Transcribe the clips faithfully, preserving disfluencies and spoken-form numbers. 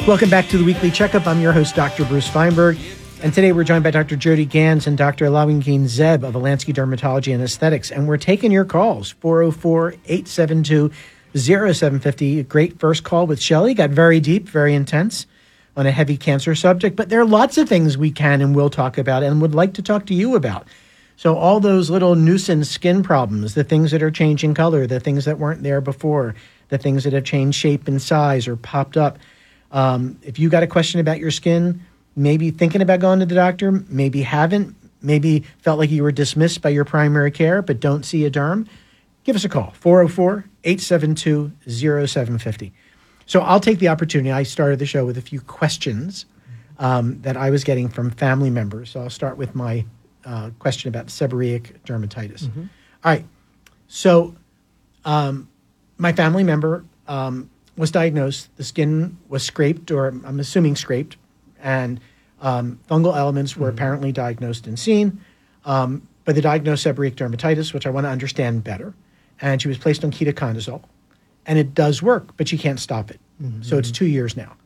Welcome back to the Weekly Checkup. I'm your host, Doctor Bruce Feinberg. And today we're joined by Doctor Jody Gans and Doctor Lawingeen Zeb of Alansky Dermatology and Aesthetics. And we're taking your calls, four oh four, eight seven two, oh seven five oh. A great first call with Shelley. Got very deep, very intense on a heavy cancer subject. But there are lots of things we can and will talk about and would like to talk to you about. So all those little nuisance skin problems, the things that are changing color, the things that weren't there before, the things that have changed shape and size or popped up. Um, if you got a question about your skin, maybe thinking about going to the doctor, maybe haven't, maybe felt like you were dismissed by your primary care but don't see a derm, give us a call, four oh four, eight seven two, oh seven five oh. So I'll take the opportunity. I started the show with a few questions um, that I was getting from family members. So I'll start with my uh, question about seborrheic dermatitis. Mm-hmm. All right. So um, my family member um, was diagnosed. The skin was scraped, or I'm assuming scraped, and um, fungal elements were mm-hmm. apparently diagnosed and seen. Um, but the diagnosed seborrheic dermatitis, which I want to understand better, and she was placed on ketoconazole, and it does work, but she can't stop it. Mm-hmm. So it's two years now.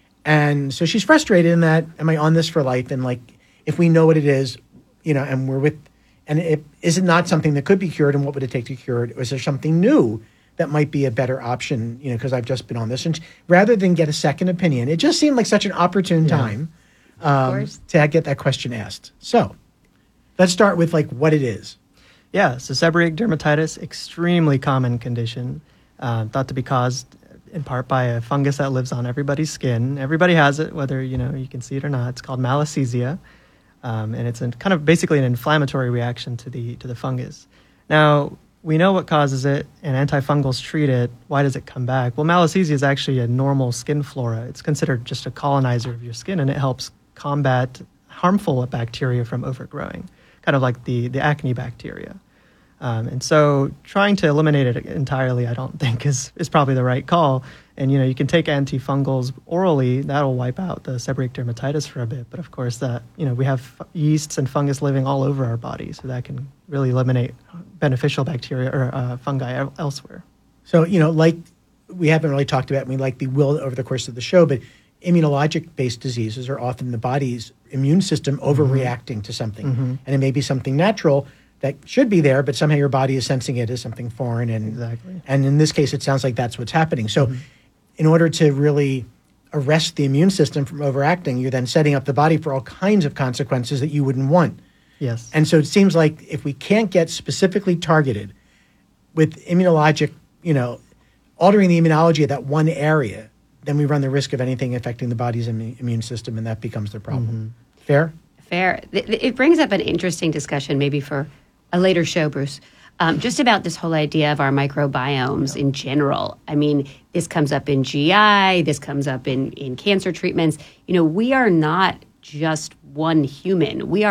And so she's frustrated in that, am I on this for life? And like, if we know what it is, you know, and we're with, and it, is it not something that could be cured, and what would it take to cure it? Or is there something new that might be a better option, you know, because I've just been on this. And rather than get a second opinion, it just seemed like such an opportune yeah. time um, to get that question asked. So let's start with like what it is. Yeah, so seborrheic dermatitis, extremely common condition, uh, thought to be caused in part by a fungus that lives on everybody's skin. Everybody has it, whether, you know, you can see it or not. It's called malassezia, um, and it's a, kind of basically an inflammatory reaction to the to the fungus. Now, we know what causes it, and antifungals treat it. Why does it come back? Well, malassezia is actually a normal skin flora. It's considered just a colonizer of your skin, and it helps combat harmful bacteria from overgrowing, kind of like the, the acne bacteria. Um, and so trying to eliminate it entirely, I don't think is, is probably the right call. And, you know, you can take antifungals orally. That'll wipe out the seborrheic dermatitis for a bit. But, of course, that, you know, we have yeasts and fungus living all over our body, so that can really eliminate beneficial bacteria or uh, fungi elsewhere. So, you know, like we haven't really talked about, we likely will over the course of the show, but immunologic-based diseases are often the body's immune system overreacting mm-hmm. to something. Mm-hmm. And it may be something natural that should be there, but somehow your body is sensing it as something foreign. And, exactly. and in this case, it sounds like that's what's happening. So mm-hmm. in order to really arrest the immune system from overacting, you're then setting up the body for all kinds of consequences that you wouldn't want. Yes. And so it seems like if we can't get specifically targeted with immunologic, you know, altering the immunology of that one area, then we run the risk of anything affecting the body's Im- immune system, and that becomes the problem. Mm-hmm. Fair? Fair. It brings up an interesting discussion maybe for a later show, Bruce, um, just about this whole idea of our microbiomes in general. I mean, this comes up in G I, this comes up in, in cancer treatments. You know, we are not just one human. We are